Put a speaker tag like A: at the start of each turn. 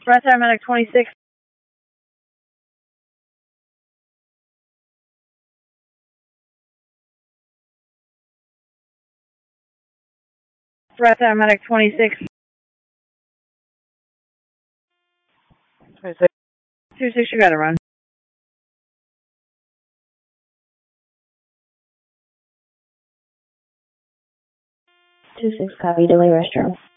A: Breath Medic 26. Breath Medic 26. 26. 26, you gotta run.
B: 26, copy, delay restroom.